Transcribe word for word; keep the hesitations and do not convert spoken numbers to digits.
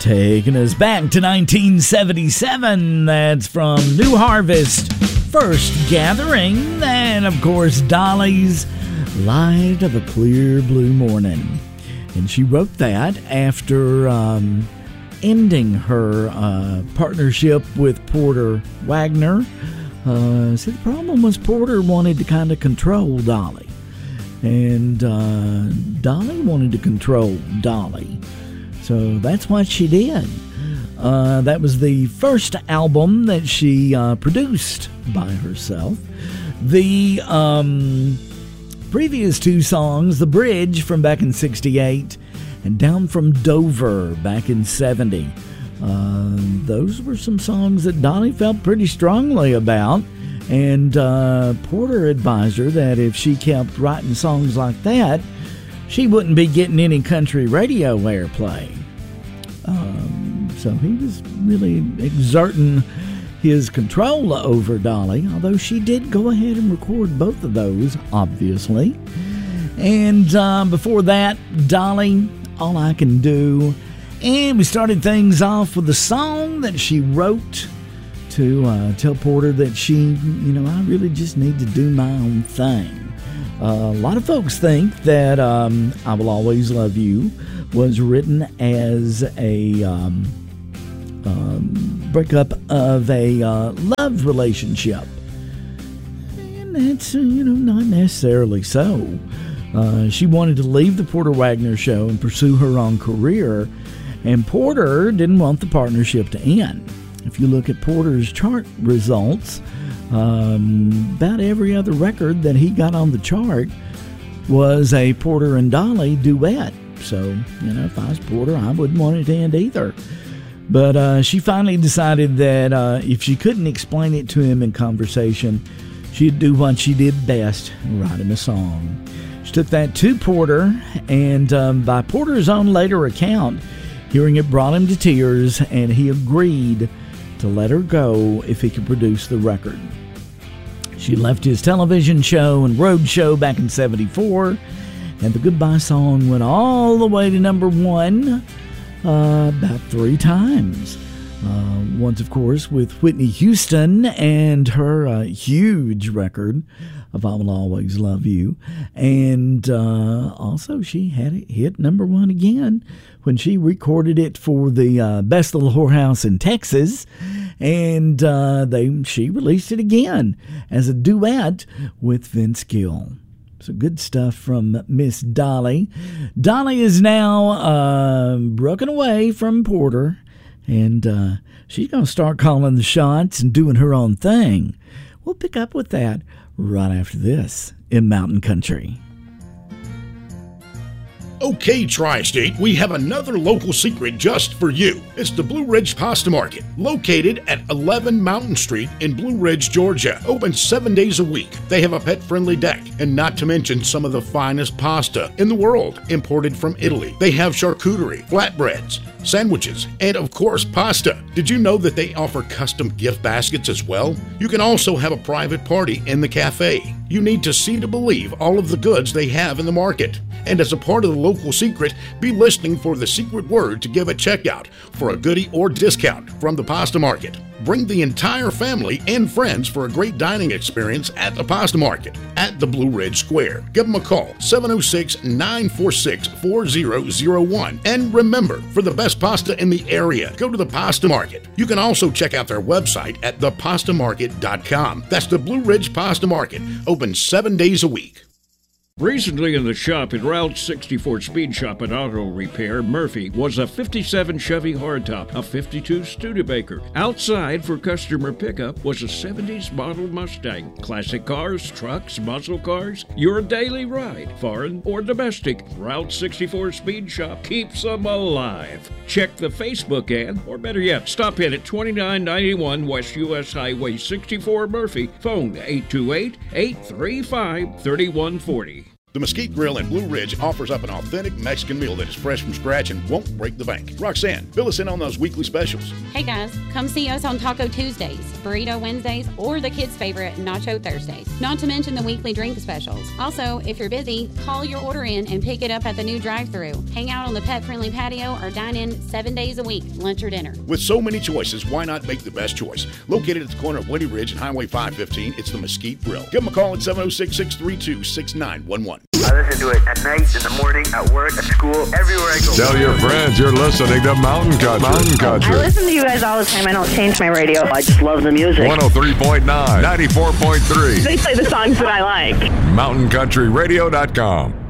Taking us back to nineteen seventy-seven, that's from New Harvest, First Gathering, and of course Dolly's Light of a Clear Blue Morning. And she wrote that after um, ending her uh, partnership with Porter Wagoner. Uh, see, the problem was Porter wanted to kind of control Dolly, and uh, Dolly wanted to control Dolly. So that's what she did. Uh, that was the first album that she uh, produced by herself. The um, previous two songs, The Bridge from back in sixty-eight and Down from Dover back in seventy, uh, those were some songs that Dolly felt pretty strongly about. And uh, Porter advised her that if she kept writing songs like that, she wouldn't be getting any country radio airplay. Um, so he was really exerting his control over Dolly, although she did go ahead and record both of those, obviously. And uh, before that, Dolly, All I Can Do. And we started things off with a song that she wrote to uh, tell Porter that she, you know, I really just need to do my own thing. Uh, a lot of folks think that um, I Will Always Love You was written as a um, um, breakup of a uh, love relationship. And that's, uh, you know, not necessarily so. Uh, she wanted to leave the Porter Wagoner show and pursue her own career, and Porter didn't want the partnership to end. If you look at Porter's chart results, um, about every other record that he got on the chart was a Porter and Dolly duet. So, you know, if I was Porter, I wouldn't want it to end either. But uh, she finally decided that uh, if she couldn't explain it to him in conversation, she'd do what she did best, write him a song. She took that to Porter, and um, by Porter's own later account, hearing it brought him to tears, and he agreed to let her go if he could produce the record. She left his television show and road show back in seventy-four, and the Goodbye song went all the way to number one uh, about three times. Uh, once, of course, with Whitney Houston and her uh, huge record of I Will Always Love You. And uh, also she had it hit number one again when she recorded it for the uh, Best Little Whorehouse in Texas. And uh, they she released it again as a duet with Vince Gill. So good stuff from Miss Dolly. Dolly is now uh, broken away from Porter, and uh, she's going to start calling the shots and doing her own thing. We'll pick up with that right after this in Mountain Country. Okay, Tri-State, we have another local secret just for you. It's the Blue Ridge Pasta Market, located at eleven Mountain Street in Blue Ridge, Georgia. Open seven days a week. They have a pet-friendly deck, and not to mention some of the finest pasta in the world, imported from Italy. They have charcuterie, flatbreads, sandwiches, and of course pasta. Did you know that they offer custom gift baskets as well? You can also have a private party in the cafe. You need to see to believe all of the goods they have in the market. And as a part of the local secret, be listening for the secret word to give at checkout for a goodie or discount from the Pasta Market. Bring the entire family and friends for a great dining experience at the Pasta Market at the Blue Ridge Square. Give them a call, seven oh six, nine four six, four oh oh one. And remember, for the best pasta in the area, go to the Pasta Market. You can also check out their website at the pasta market dot com. That's the Blue Ridge Pasta Market, open seven days a week. Recently in the shop at Route sixty-four Speed Shop and Auto Repair, Murphy was a fifty-seven Chevy hardtop, a fifty-two Studebaker. Outside for customer pickup was a seventies model Mustang. Classic cars, trucks, muscle cars, your daily ride, foreign or domestic. Route sixty-four Speed Shop keeps them alive. Check the Facebook ad, or better yet, stop in at twenty-nine ninety-one West U S Highway sixty-four Murphy. Phone eight two eight, eight three five, three one four zero. The Mesquite Grill in Blue Ridge offers up an authentic Mexican meal that is fresh from scratch and won't break the bank. Roxanne, fill us in on those weekly specials. Hey guys, come see us on Taco Tuesdays, Burrito Wednesdays, or the kids' favorite Nacho Thursdays. Not to mention the weekly drink specials. Also, if you're busy, call your order in and pick it up at the new drive-thru. Hang out on the pet-friendly patio or dine in seven days a week, lunch or dinner. With so many choices, why not make the best choice? Located at the corner of Windy Ridge and Highway five fifteen, it's the Mesquite Grill. Give them a call at seven oh six, six three two, six nine one one. I listen to it at night, in the morning, at work, at school, everywhere I go. Tell your friends you're listening to Mountain Country. Mountain Country. I listen to you guys all the time. I don't change my radio. I just love the music. one oh three point nine, ninety-four point three. They play the songs that I like. mountain country radio dot com.